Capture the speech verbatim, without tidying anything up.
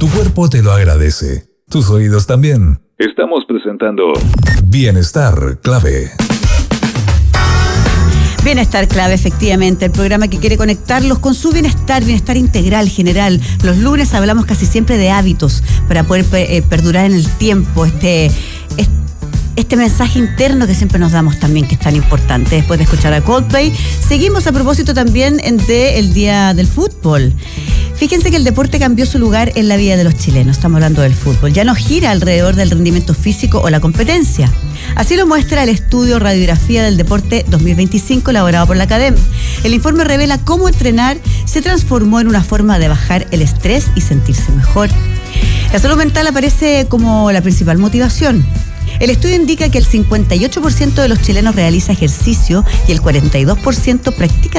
Tu cuerpo te lo agradece. Tus oídos también. Estamos presentando Bienestar Clave. Bienestar Clave, efectivamente, el programa que quiere conectarlos con su bienestar, bienestar integral, general. Los lunes hablamos casi siempre de hábitos para poder eh, perdurar en el tiempo, este, este, este mensaje interno que siempre nos damos también, que es tan importante. Después de escuchar a Coldplay, seguimos a propósito también del Día del Fútbol. Fíjense que el deporte cambió su lugar en la vida de los chilenos. Estamos hablando del fútbol. Ya no gira alrededor del rendimiento físico o la competencia. Así lo muestra el estudio Radiografía del Deporte dos mil veinticinco elaborado por la Academ. El informe revela cómo entrenar se transformó en una forma de bajar el estrés y sentirse mejor. La salud mental aparece como la principal motivación. El estudio indica que el cincuenta y ocho por ciento de los chilenos realiza ejercicio y el cuarenta y dos por ciento practica